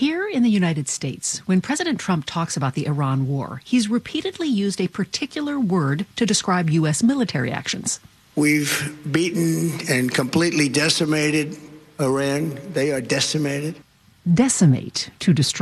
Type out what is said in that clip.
Here in the United States, when President Trump talks about the Iran war, he's repeatedly used a particular word to describe U.S. military actions. We've beaten and completely decimated Iran. They are decimated. Decimate, to destroy.